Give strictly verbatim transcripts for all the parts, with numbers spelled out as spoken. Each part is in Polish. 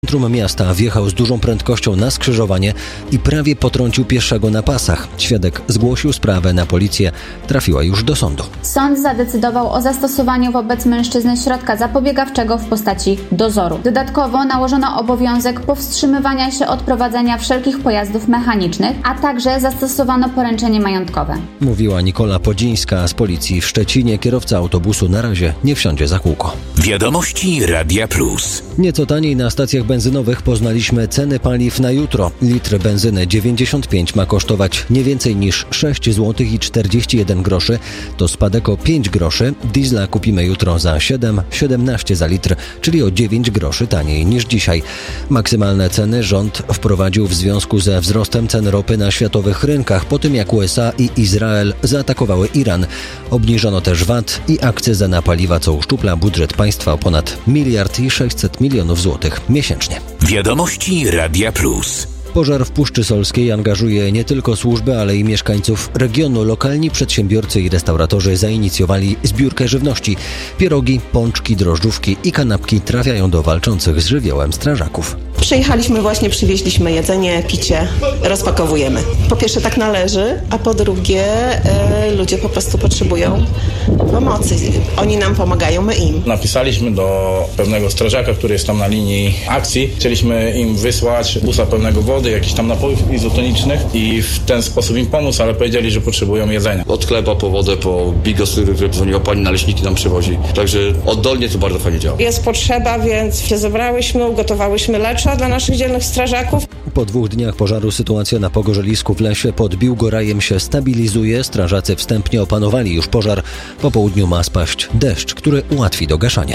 Centrum miasta wjechał z dużą prędkością na skrzyżowanie i prawie potrącił pieszego na pasach. Świadek zgłosił sprawę na policję. Trafiła już do sądu. Sąd zadecydował o zastosowaniu wobec mężczyzny środka zapobiegawczego w postaci dozoru. Dodatkowo nałożono obowiązek powstrzymywania się od prowadzenia wszelkich pojazdów mechanicznych, a także zastosowano poręczenie majątkowe. Mówiła Nikola Podzińska z policji w Szczecinie. Kierowca autobusu na razie nie wsiądzie za kółko. Wiadomości Radia Plus. Nieco taniej na stacjach benzynowych poznaliśmy ceny paliw na jutro. Litr benzyny dziewięćdziesiąt pięć ma kosztować nie więcej niż sześć złotych i czterdzieści jeden groszy. To spadek o pięć groszy. Diesla kupimy jutro za siedem siedemnaście za litr, czyli o dziewięć groszy taniej niż dzisiaj. Maksymalne ceny rząd wprowadził w związku ze wzrostem cen ropy na światowych rynkach, po tym jak U S A i Izrael zaatakowały Iran. Obniżono też V A T i akcyzę na paliwa, co uszczupla budżet państwa o ponad miliard i sześćset milionów złotych miesięcznie. Wiadomości Radia Plus. Pożar w Puszczy Solskiej angażuje nie tylko służby, ale i mieszkańców regionu. Lokalni przedsiębiorcy i restauratorzy zainicjowali zbiórkę żywności. Pierogi, pączki, drożdżówki i kanapki trafiają do walczących z żywiołem strażaków. Przyjechaliśmy właśnie, przywieźliśmy jedzenie, picie, rozpakowujemy. Po pierwsze tak należy, a po drugie e, ludzie po prostu potrzebują pomocy. Oni nam pomagają, my im. Napisaliśmy do pewnego strażaka, który jest tam na linii akcji. Chcieliśmy im wysłać busa pełnego wody, jakichś tam napojów izotonicznych i w ten sposób im pomóc, ale powiedzieli, że potrzebują jedzenia. Od chleba po wodę, po bigos, który dzwoniła pani naleśniki nam przywozi. Także oddolnie to bardzo fajnie działa. Jest potrzeba, więc się zebrałyśmy, ugotowałyśmy leczo dla naszych dzielnych strażaków. Po dwóch dniach pożaru sytuacja na Pogorzelisku w lesie pod Biłgorajem się stabilizuje. Strażacy wstępnie opanowali już pożar. Po południu ma spaść deszcz, który ułatwi dogaszanie.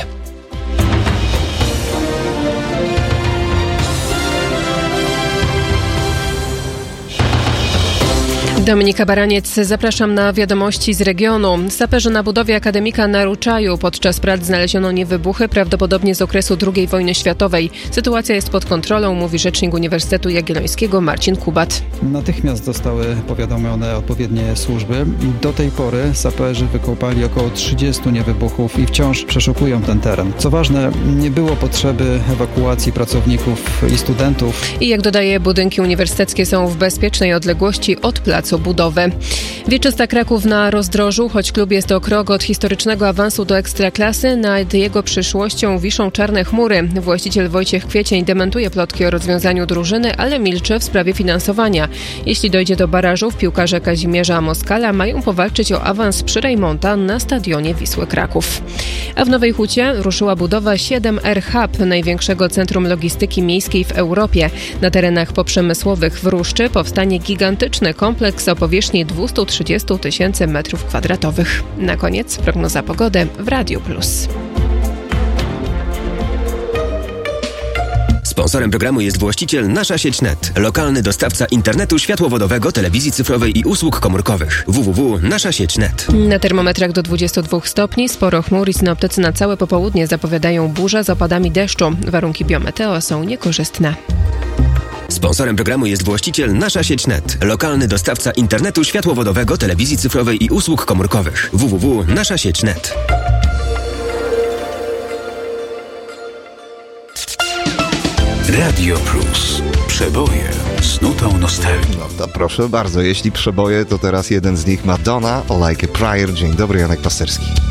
Dominika Baraniec, zapraszam na wiadomości z regionu. Saperzy na budowie Akademika na Ruczaju podczas prac znaleziono niewybuchy, prawdopodobnie z okresu drugiej wojny światowej. Sytuacja jest pod kontrolą, mówi rzecznik Uniwersytetu Jagiellońskiego Marcin Kubat. Natychmiast zostały powiadomione odpowiednie służby. Do tej pory saperzy wykopali około trzydziestu niewybuchów i wciąż przeszukują ten teren. Co ważne, nie było potrzeby ewakuacji pracowników i studentów. I jak dodaje, budynki uniwersyteckie są w bezpiecznej odległości od placu budowy. Wieczysta Kraków na rozdrożu, choć klub jest o krok od historycznego awansu do ekstraklasy, nad jego przyszłością wiszą czarne chmury. Właściciel Wojciech Kwiecień dementuje plotki o rozwiązaniu drużyny, ale milczy w sprawie finansowania. Jeśli dojdzie do barażów, piłkarze Kazimierza Moskala mają powalczyć o awans przy remonta na stadionie Wisły Kraków. A w Nowej Hucie ruszyła budowa siedem R Hub, największego centrum logistyki miejskiej w Europie. Na terenach poprzemysłowych w Ruszczy powstanie gigantyczny kompleks o powierzchni dwieście trzydzieści tysięcy metrów kwadratowych. Na koniec prognoza pogody w Radio Plus. Sponsorem programu jest właściciel Nasza Sieć Net, lokalny dostawca internetu światłowodowego, telewizji cyfrowej i usług komórkowych. w w w kropka nasza sieć kropka net. Na termometrach do dwudziestu dwóch stopni, sporo chmur i synoptycy na całe popołudnie zapowiadają burze z opadami deszczu. Warunki biometeo są niekorzystne. Sponsorem programu jest właściciel Nasza Sieć Net, lokalny dostawca internetu światłowodowego, telewizji cyfrowej i usług komórkowych. w w w kropka nasza sieć kropka net. Radio Plus. Przeboje z nutą nostalgii. No to proszę bardzo, jeśli przeboje, to teraz jeden z nich, Madonna, Like a Prayer. Dzień dobry, Janek Pasterski.